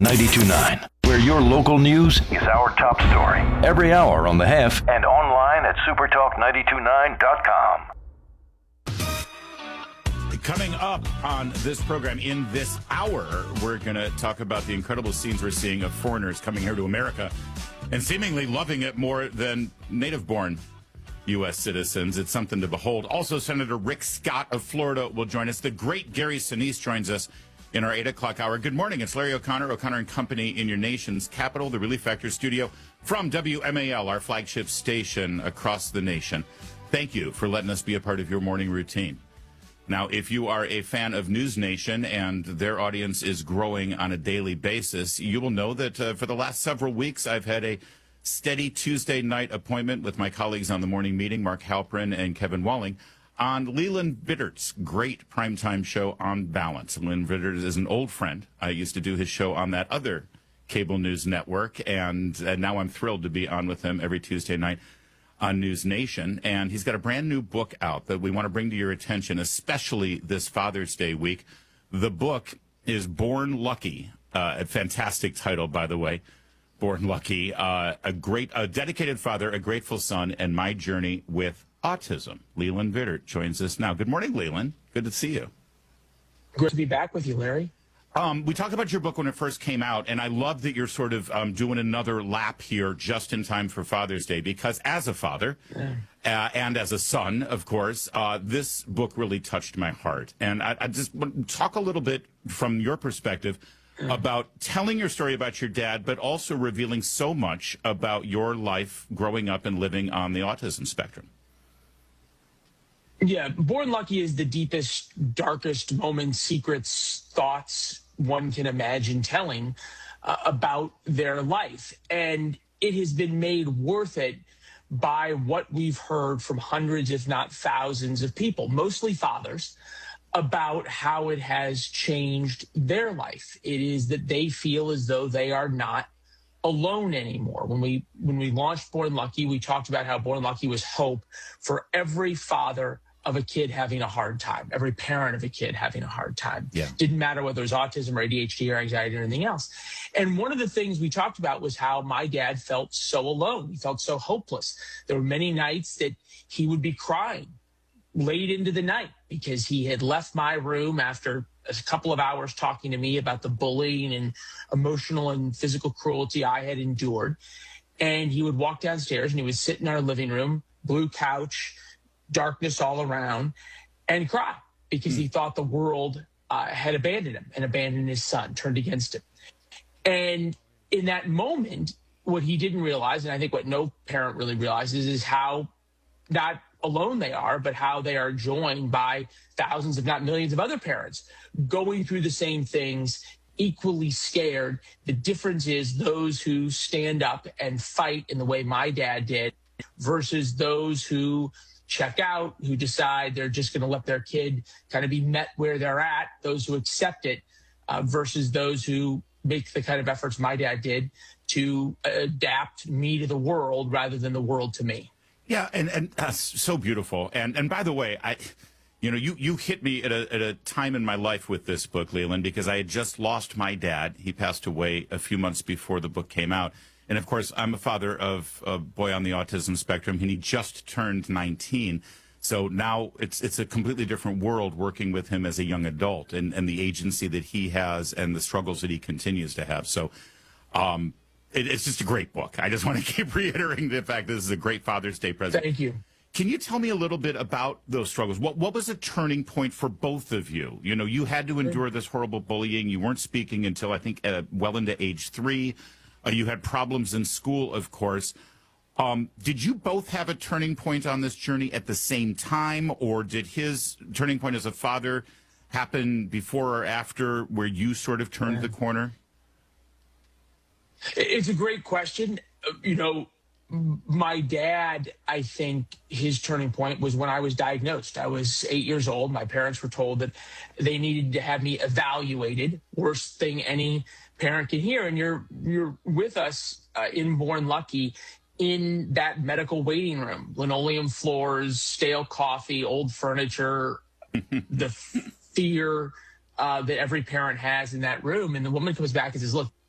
92.9, where your local news is our top story. Every hour on The Hef and online at supertalk929.com. Coming up on this program in this hour, we're going to talk about the incredible scenes we're seeing of foreigners coming here to America and seemingly loving it more than native-born U.S. citizens. It's something to behold. Also, Senator Rick Scott of Florida will join us. The great Gary Sinise joins us in our 8 o'clock hour. Good morning. It's Larry O'Connor and Company in your nation's capital, the Relief Factor studio from WMAL, our flagship station across the nation. Thank you for letting us be a part of your morning routine. Now, if you are a fan of News Nation and their audience is growing on a daily basis, you will know that for the last several weeks, I've had a steady Tuesday night appointment with my colleagues on the morning meeting, Mark Halperin and Kevin Walling, on Leland Vittert's great primetime show On Balance. Leland Vittert is an old friend. I used to do his show on that other cable news network, and now I'm thrilled to be on with him every Tuesday night on News Nation. And he's got a brand new book out that we want to bring to your attention, especially this Father's Day week. The book is Born Lucky, a fantastic title, by the way. Born Lucky, a dedicated father, a grateful son, and my journey with autism. Leland Vittert joins us now. Good morning, Leland. Good to see you. Great to be back with you, Larry. We talked about your book when it first came out, and I love that you're sort of doing another lap here just in time for Father's Day, because as a father and as a son, of course, this book really touched my heart. And I just want to talk a little bit from your perspective about telling your story about your dad, but also revealing so much about your life growing up and living on the autism spectrum. Yeah, Born Lucky is the deepest, darkest moments, secrets, thoughts one can imagine telling about their life. And it has been made worth it by what we've heard from hundreds, if not thousands of people, mostly fathers, about how it has changed their life. It is that they feel as though they are not alone anymore. When we launched Born Lucky, we talked about how Born Lucky was hope for every father of a kid having a hard time, every parent of a kid having a hard time. Yeah. Didn't matter whether it was autism or ADHD or anxiety or anything else. And one of the things we talked about was how my dad felt so alone. He felt so hopeless. There were many nights that he would be crying late into the night because he had left my room after a couple of hours talking to me about the bullying and emotional and physical cruelty I had endured. And he would walk downstairs and he would sit in our living room, blue couch, darkness all around, and cry because he thought the world had abandoned him and abandoned his son, turned against him. And in that moment, what he didn't realize, and I think what no parent really realizes, is how not alone they are, but how they are joined by thousands, if not millions, of other parents going through the same things, equally scared. The difference is those who stand up and fight in the way my dad did versus those who check out, who decide they're just going to let their kid kind of be met where they're at, those who accept it versus those who make the kind of efforts my dad did to adapt me to the world rather than the world to me. Yeah, and so beautiful. And by the way, you hit me at a time in my life with this book, Leland, because I had just lost my dad. He passed away a few months before the book came out. And, of course, I'm a father of a boy on the autism spectrum, and he just turned 19. So now it's a completely different world working with him as a young adult and the agency that he has and the struggles that he continues to have. So it's just a great book. I just want to keep reiterating the fact that this is a great Father's Day present. Thank you. Can you tell me a little bit about those struggles? What was a turning point for both of you? You know, you had to endure this horrible bullying. You weren't speaking until, I think, well into age 3. You had problems in school, of course. Did you both have a turning point on this journey at the same time, or did his turning point as a father happen before or after where you sort of turned the corner? It's a great question. You know, my dad, I think his turning point was when I was diagnosed. I was 8 years old. My parents were told that they needed to have me evaluated. Worst thing any parent can hear. And you're with us in Born Lucky in that medical waiting room, linoleum floors, stale coffee, old furniture, the fear that every parent has in that room. And the woman comes back and says, look,